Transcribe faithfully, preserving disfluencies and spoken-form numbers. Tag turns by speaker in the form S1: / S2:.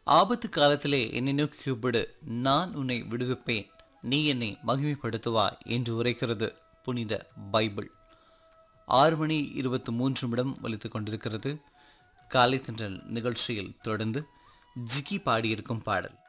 S1: ஆபத்து காலத்திலே என்னை நோக்கி கூப்பிடு, நான் உன்னை விடுவிப்பேன், நீ என்னை மகிமைப்படுத்துவாய் என்று உரைக்கிறது புனித பைபிள். ஆறு மணி இருபத்தி மூன்று நிமிடம் ஒலித்துக் கொண்டிருக்கிறது. காலை தென்றல் நிகழ்ச்சியில் தொடர்ந்து ஜிக்கி பாடியிருக்கும் பாடல்.